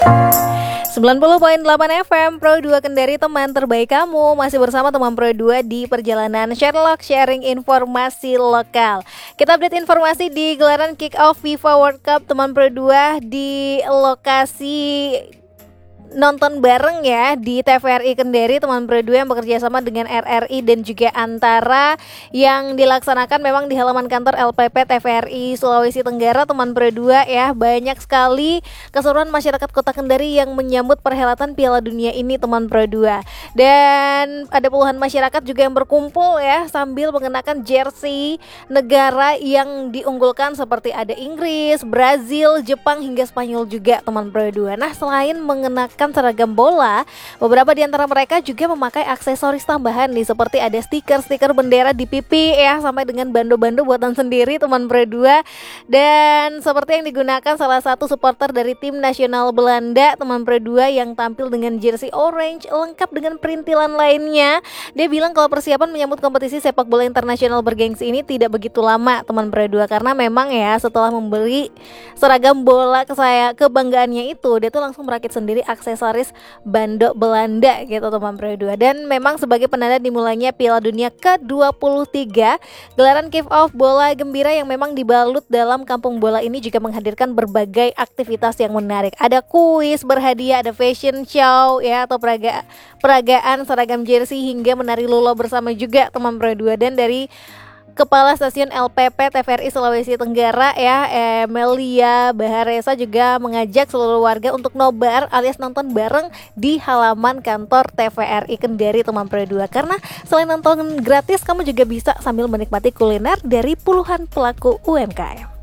90.8 FM Pro 2 Kendari, teman terbaik kamu. Masih bersama teman Pro 2 di perjalanan Sherlock, sharing informasi lokal. Kita update informasi di gelaran kick-off FIFA World Cup teman Pro 2 di lokasi nonton bareng ya di TVRI Kendari teman Pro 2 yang bekerja sama dengan RRI dan juga Antara, yang dilaksanakan memang di halaman kantor LPP TVRI Sulawesi Tenggara teman Pro 2 ya. Banyak sekali keseruan masyarakat Kota Kendari yang menyambut perhelatan Piala Dunia ini teman Pro 2. Dan ada puluhan masyarakat juga yang berkumpul ya sambil mengenakan jersey negara yang diunggulkan seperti ada Inggris, Brazil, Jepang hingga Spanyol juga teman Pro 2. Nah, selain mengenakan seragam bola, beberapa di antara mereka juga memakai aksesoris tambahan nih, seperti ada stiker bendera di pipi ya, sampai dengan bando-bando buatan sendiri teman Pro 2. Dan seperti yang digunakan salah satu supporter dari tim nasional Belanda teman Pro 2 yang tampil dengan jersey orange lengkap dengan perintilan lainnya. Dia bilang kalau persiapan menyambut kompetisi sepak bola internasional bergengsi ini tidak begitu lama teman Pro 2, karena memang ya setelah membeli seragam bola kebanggaannya itu, dia tuh langsung merakit sendiri aksesoris bando Belanda gitu teman Pro 2. Dan memang sebagai penanda dimulainya Piala Dunia ke-23, gelaran kick-off bola gembira yang memang dibalut dalam kampung bola ini juga menghadirkan berbagai aktivitas yang menarik. Ada kuis berhadiah, ada fashion show ya, atau peragaan seragam jersey hingga menari lulo bersama juga teman Pro 2. Dan dari Kepala Stasiun LPP TVRI Sulawesi Tenggara ya, Melia Baharesa juga mengajak seluruh warga untuk nobar alias nonton bareng di halaman kantor TVRI Kendari teman Pro 2. Karena selain nonton gratis, kamu juga bisa sambil menikmati kuliner dari puluhan pelaku UMKM.